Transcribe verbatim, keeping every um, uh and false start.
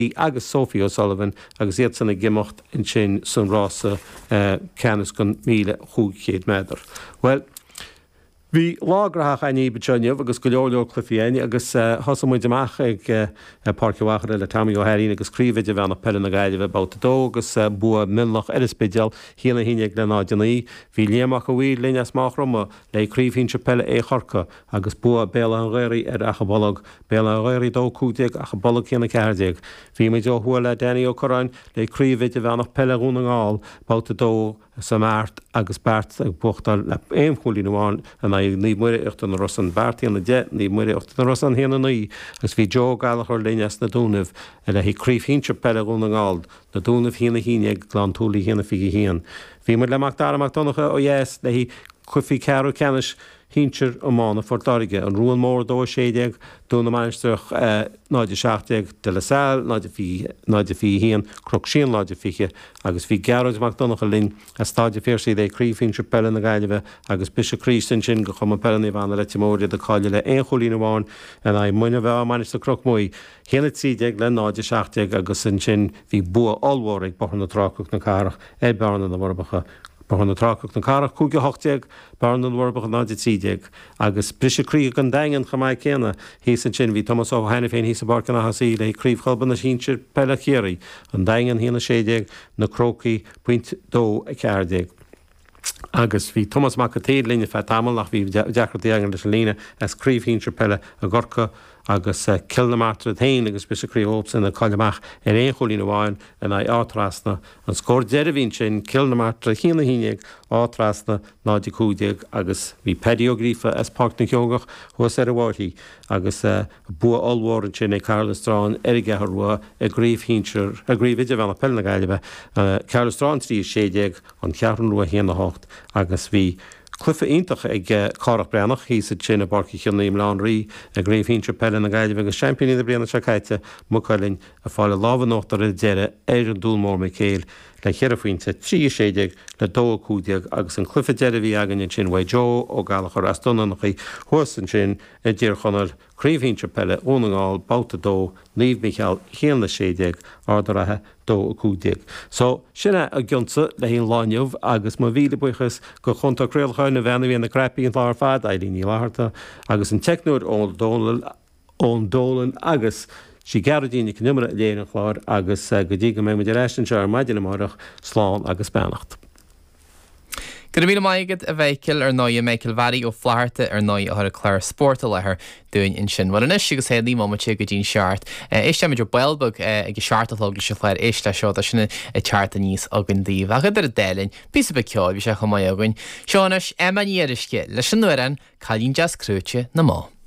agus Sophie O'Sullivan agus iad sanna gimocht in sin san rása uh, canas gon míle chúchéad medar. Well, Bhí lágraach a ní beteineh agus go leorleor clufiéine agus thosa muid amach ag parcehachar le Tamí O'Haireen agus críomhide bhena pelle na gaiileh bouta dó agus bua millach erispéideal híanana híine le náidenaí, bhí léamach a bhí líneas máchrom le críomhhínse pelle é chorca agus bua béla an réirí ar achabolog, béla an réirí dó cúteag achabolog chéanna ceardeag. Bhí muid ó thuair le Danny O'Corrain le críomhide bhenach pelle rúna ngáil bouta dó sa máirt agus bert ag buchtal le éim chulí nóháin a ní muire ucht an Rosan Bertie an de ní muire ucht an Rosan héana ní agus bhí Jo galachar líneas na dúnah a le hí críomhhínse pelle rúna ngáil na dúnah híanana híine ag glán túlaí héanana fiigi hían. Bhí mar leach darach donnacha ó dhéas le hí chufií cearú ceannis híntir ó mána fortáige an rúan mór dó séideag dúna maisteach náide seaachteag de le saoil náide fi hían croc síon láide fiche agus bhí gearad mac donnacha linn a stáide férsí é críomhhíntir pelle na gaiileh agus bis crístan sin go chum pelle í bhana le timóide de cáile le éon cholína bháin an a muine bheith maiste croc muí chéanana tíideag le náide seaachteag agus an sin bhí bua allhór ag bochar na trácach na carach é bearna na bharbacha Barn na trácach na carach cúige hochtéag barn an bharbach náide tíideag agus brise crí an dagan chamáid céna hí san sin bhí Thomas ó hena féin hí sa barcan a hasí le críomhchalban na sínsir pelle chéirí an dagan híanana séideag na crócaí puint dó a ceardeag. Agus bhí Thomas mac a téad líne fe tamil nach bhí deachratí agan leis líne as críomhhíntir pelle a gorca agus uh, kilna martra tain agus bis críomhóps in a caiileach ar éon cholína bháin in é átrasna an scór deirhín sin kilna martra híanana híineag átrasna náide cúdeag agus bhí pediogrífa as parc na ceogach thuas ar a bhhairtí agus uh, bua allhórin sin é Carlastrán aige rua a gríomhhíntir a gríomhide bhena pelle na gaiileh uh, Carlastrán trí séideag an cearan rua héana hocht agus bhí Clufa ítach ag carach breannach hí sa sin a barci chiannaí mlán rí a gréomhhíntir pelle na gaiileh agus championí de breanna secaite mucailinn a fáile lábhanóachtar a deire éir an dúlmór me céil le chearfaointe trí séideag le dó cúdeag agus an clufa deire bhí agan sin bhaid Jo ó galachar as donnachí thuas an sin a ddír chunar críomhhíntir pelle ónagáil bouta dó líomh Michael chéanna séideag ardarathe dó cúdeag. So sinna a gionsa le híon láineh agus má bhíle buchas go chunta creaalchain na bhena bhíon na crepaí an lár fad a líní láharta agus an technúir ón dólan ón dólan agus si garadíine cnimara léana chláir agus go dtí go mé muidir eistin sear maididir marach sláán agus beannacht. Gyda míle maigad a bheicil ar náid a Michael Varry ó Flaharta ar náid a thar a chláir sport a lethir dúin in sin. Well, in is sigus héad límá te go dtín seart. Éiste meidir Belbog ag seartalóg se chléir éiste seo a sinna i tearta níos agan díomh. A chud ar a déilinn, pís a be ceáil bhí se chumáid agan. Seánas, Emma níirisce leis an nuaran chalín jazz crúte na má.